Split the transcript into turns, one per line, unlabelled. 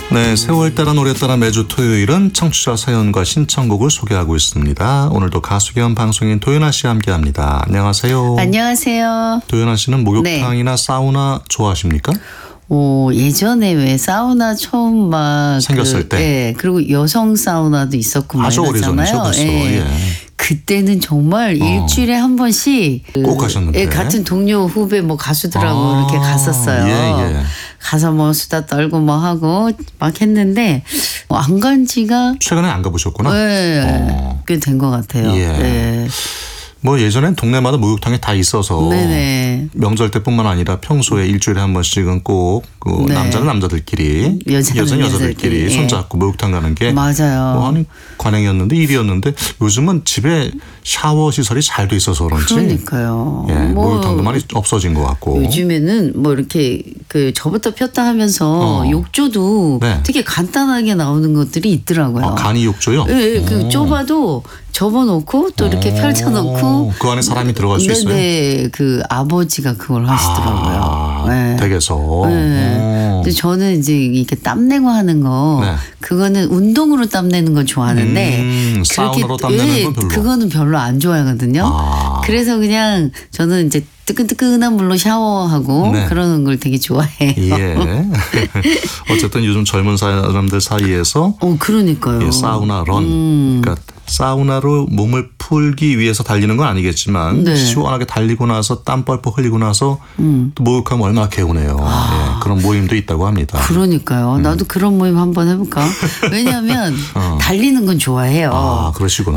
네, 세월 따라 노래 따라 매주 토요일은 청취자 사연과 신청곡을 소개하고 있습니다. 오늘도 가수 겸 방송인 도연아 씨와 함께합니다. 안녕하세요.
안녕하세요.
도연아 씨는 목욕탕이나 사우나 좋아하십니까?
예전에 왜 사우나 처음 막
생겼을 때.
예, 그리고 여성 사우나도 있었고
아주 오래전이죠, 벌써. 예.
그때는 정말 일주일에 한 번씩
꼭 가셨는데.
예, 같은 동료 후배 뭐 가수들하고 이렇게 갔었어요.
예.
가서 뭐 수다 떨고 뭐 하고 막 했는데 안 간 지가
최근에 안 가보셨구나.
꽤 된 것 같아요.
예.
네.
뭐 예전엔 동네마다 목욕탕이 다 있어서
네네.
명절 때뿐만 아니라 평소에 일주일에 한 번씩은 꼭 그
네.
남자는 남자들끼리
여자는
여자들끼리
예.
손잡고 목욕탕 가는 게
맞아요.
뭐 아니 관행이었는데 일이었는데 요즘은 집에 샤워 시설이 잘 돼 있어서 그런지
그러니까요.
예, 목욕탕도 많이 없어진 것 같고
요즘에는 뭐 이렇게 그 저부터 폈다 하면서 욕조도
네.
되게 간단하게 나오는 것들이 있더라고요.
간이 욕조요?
예, 그 좁아도 접어놓고 또 이렇게 펼쳐놓고
그 안에 사람이 들어갈 수 있어요?
네, 그 아버지가 그걸 하시더라고요. 네.
댁에서.
네. 근데 저는 이제 이렇게 땀내고 하는 거
네.
그거는 운동으로 땀내는 건 좋아하는데
사우나로 땀내는 건 별로.
그거는 별로 안 좋아하거든요. 그래서 그냥 저는 이제 뜨끈뜨끈한 물로 샤워하고
네.
그러는 걸 되게 좋아해요.
예. 어쨌든 요즘 젊은 사람들 사이에서
그러니까요.
예, 사우나 런. 그러니까 사우나로 몸을 풀기 위해서 달리는 건 아니겠지만
네.
시원하게 달리고 나서 땀 뻘뻘 흘리고 나서 또 목욕하면 얼마나 개운해요. 예, 그런 모임도 있다고 합니다.
그러니까요. 나도 그런 모임 한번 해볼까? 왜냐하면 달리는 건 좋아해요.
그러시구나.